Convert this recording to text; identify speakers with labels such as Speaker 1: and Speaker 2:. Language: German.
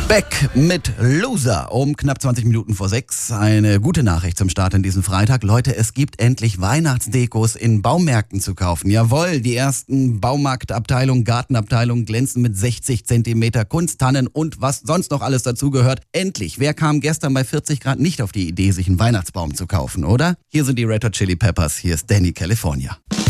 Speaker 1: Beck mit Loser um knapp 20 Minuten vor 6. Eine gute Nachricht zum Start in diesem Freitag. Leute, es gibt endlich Weihnachtsdekos in Baumärkten zu kaufen. Jawohl, die ersten Baumarktabteilungen, Gartenabteilungen glänzen mit 60 Zentimeter Kunsttannen und was sonst noch alles dazugehört. Endlich, wer kam gestern bei 40 Grad nicht auf die Idee, sich einen Weihnachtsbaum zu kaufen, oder? Hier sind die Red Hot Chili Peppers, hier ist Danny California.